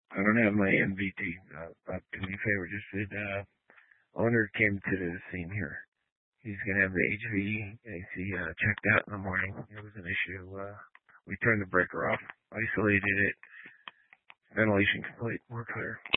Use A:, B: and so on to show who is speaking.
A: I don't have my MVT. Do me a favor, just owner came to the scene here. He's gonna have the HVAC checked out in the morning. It was an issue. We turned the breaker off, isolated it, ventilation complete, we're clear.